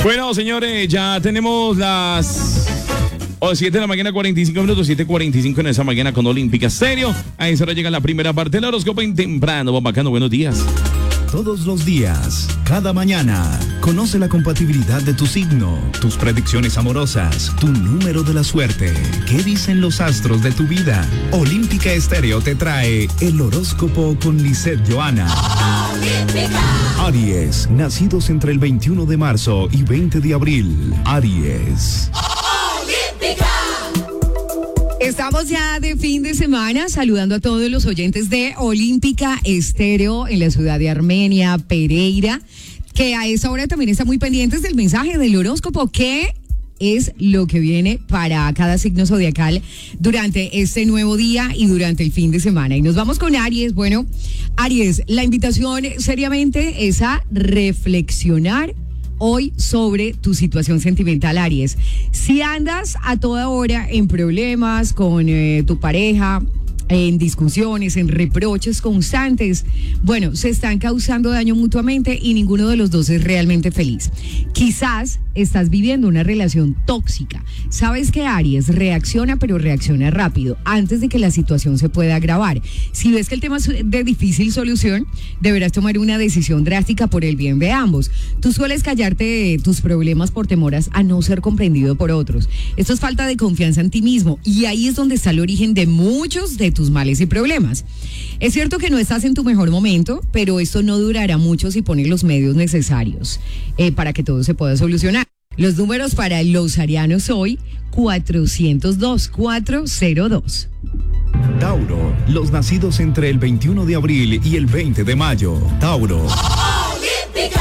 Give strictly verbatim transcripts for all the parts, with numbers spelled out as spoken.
Bueno, señores, ya tenemos las oh, siete de la mañana, cuarenta y cinco minutos, siete cuarenta y cinco en esa mañana con Olímpica Estéreo. A esa hora llega la primera parte del horóscopo en temprano. Bacano, buenos días. Todos los días, cada mañana, conoce la compatibilidad de tu signo, tus predicciones amorosas, tu número de la suerte. ¿Qué dicen los astros de tu vida? Olímpica Estéreo te trae el horóscopo con Lisette Johanna. Olímpica. Aries, nacidos entre el veintiuno de marzo y veinte de abril. Aries. Olímpica. Estamos ya de fin de semana saludando a todos los oyentes de Olímpica Estéreo en la ciudad de Armenia, Pereira, que a esa hora también están muy pendientes del mensaje del horóscopo, que es lo que viene para cada signo zodiacal durante este nuevo día y durante el fin de semana. Y nos vamos con Aries. Bueno, Aries, la invitación seriamente es a reflexionar hoy sobre tu situación sentimental, Aries. Si andas a toda hora en problemas con eh, tu pareja, en discusiones, en reproches constantes, bueno, se están causando daño mutuamente y ninguno de los dos es realmente feliz. Quizás estás viviendo una relación tóxica. Sabes que Aries reacciona, pero reacciona rápido, antes de que la situación se pueda agravar. Si ves que el tema es de difícil solución, deberás tomar una decisión drástica por el bien de ambos. Tú sueles callarte de tus problemas por temor a no ser comprendido por otros. Esto es falta de confianza en ti mismo, y ahí es donde está el origen de muchos de tus males y problemas. Es cierto que no estás en tu mejor momento, pero esto no durará mucho si pones los medios necesarios eh, para que todo se pueda solucionar. Los números para los arianos hoy: cuatrocientos dos, cuatrocientos dos. Tauro, los nacidos entre el veintiuno de abril y el veinte de mayo. Tauro. Olímpica.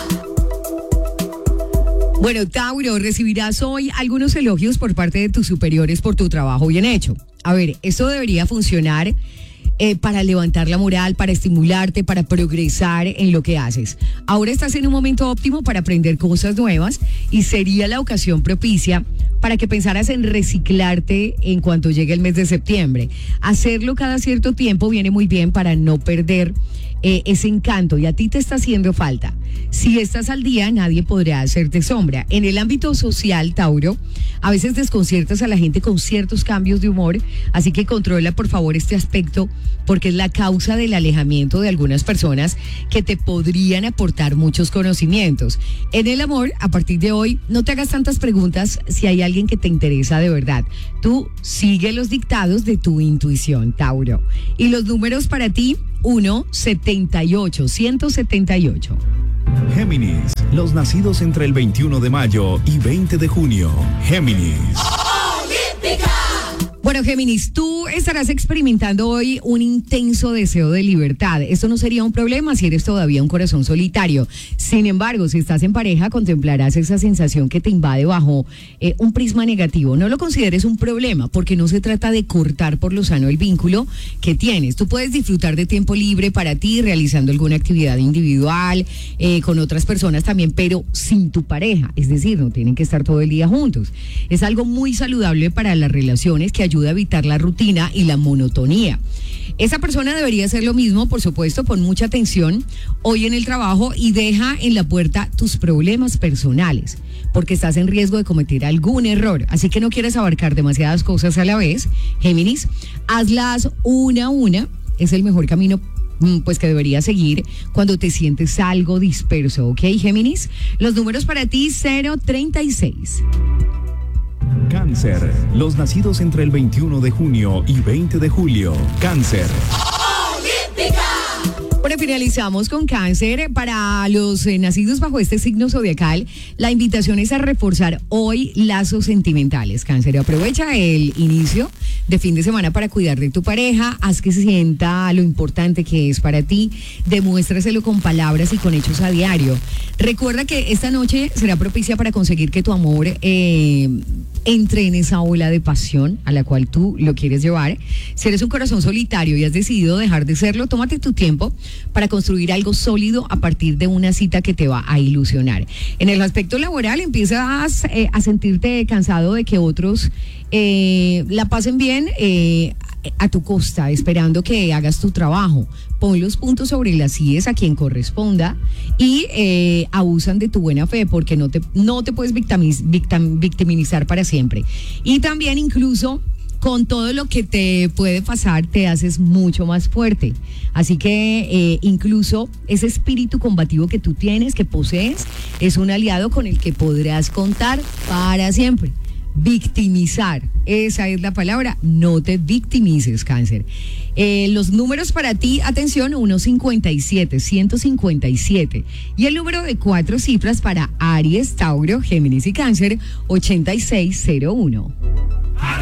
Bueno, Tauro, recibirás hoy algunos elogios por parte de tus superiores por tu trabajo bien hecho. A ver, esto debería funcionar eh, para levantar la moral, para estimularte, para progresar en lo que haces. Ahora estás en un momento óptimo para aprender cosas nuevas y sería la ocasión propicia para que pensaras en reciclarte en cuanto llegue el mes de septiembre. Hacerlo cada cierto tiempo viene muy bien para no perder eh, ese encanto, y a ti te está haciendo falta. Si estás al día, nadie podrá hacerte sombra. En el ámbito social, Tauro, a veces desconciertas a la gente con ciertos cambios de humor, así que controla por favor este aspecto, porque es la causa del alejamiento de algunas personas que te podrían aportar muchos conocimientos. En el amor, a partir de hoy, no te hagas tantas preguntas si hay alguien que te interesa de verdad. Tú sigue los dictados de tu intuición, Tauro. Y los números para ti: uno, setenta y ocho, ciento setenta y ocho. Géminis, los nacidos entre el veintiuno de mayo y veinte de junio. Géminis. Olímpica. Bueno, Géminis, tú estarás experimentando hoy un intenso deseo de libertad. Esto no sería un problema si eres todavía un corazón solitario. Sin embargo, si estás en pareja, contemplarás esa sensación que te invade bajo eh, un prisma negativo. No lo consideres un problema, porque no se trata de cortar por lo sano el vínculo que tienes. Tú puedes disfrutar de tiempo libre para ti, realizando alguna actividad individual, eh, con otras personas también, pero sin tu pareja. Es decir, no tienen que estar todo el día juntos. Es algo muy saludable para las relaciones, que ayuda a evitar la rutina y la monotonía. Esa persona debería hacer lo mismo, por supuesto. Pon mucha atención hoy en el trabajo y deja en la puerta tus problemas personales, porque estás en riesgo de cometer algún error. Así que no quieres abarcar demasiadas cosas a la vez, Géminis. Hazlas una a una. Es el mejor camino pues que deberías seguir cuando te sientes algo disperso, ¿ok, Géminis? Los números para ti: cero, treinta y seis. Cáncer, los nacidos entre el veintiuno de junio y veinte de julio. Cáncer. Olímpica. Bueno, finalizamos con Cáncer. Para los eh, nacidos bajo este signo zodiacal, la invitación es a reforzar hoy lazos sentimentales. Cáncer, aprovecha el inicio de fin de semana para cuidar de tu pareja, haz que se sienta lo importante que es para ti, demuéstraselo con palabras y con hechos a diario. Recuerda que esta noche será propicia para conseguir que tu amor eh, entre en esa ola de pasión a la cual tú lo quieres llevar. Si eres un corazón solitario y has decidido dejar de serlo, tómate tu tiempo para construir algo sólido a partir de una cita que te va a ilusionar. En el aspecto laboral, empiezas eh, a sentirte cansado de que otros eh, la pasen bien, eh, a tu costa, esperando que hagas tu trabajo. Pon los puntos sobre las íes a quien corresponda y eh, abusan de tu buena fe porque no te, no te puedes victimiz, victim, victimizar para siempre. Y también incluso con todo lo que te puede pasar te haces mucho más fuerte. Así que eh, incluso ese espíritu combativo que tú tienes, que posees, es un aliado con el que podrás contar para siempre. Victimizar, esa es la palabra, no te victimices, Cáncer. Eh, los números para ti, atención, ciento cincuenta y siete, ciento cincuenta y siete. Y el número de cuatro cifras para Aries, Tauro, Géminis y Cáncer, ochenta y seis cero uno.